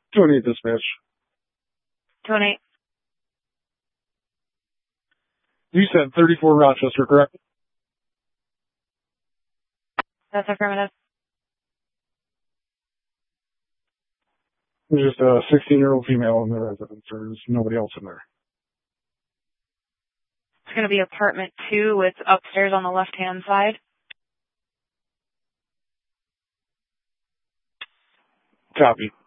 218 dispatch. 218. You said 34 Rochester, correct? That's affirmative. There's just a 16-year-old female in the residence. There's nobody else in there. It's going to be apartment 2. It's upstairs on the left-hand side. Copy.